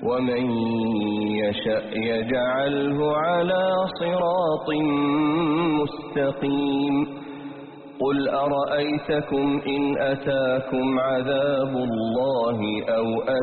ومن يشأ يجعله على صراط مستقيم قل أرأيتكم إن أتاكم عذاب الله أو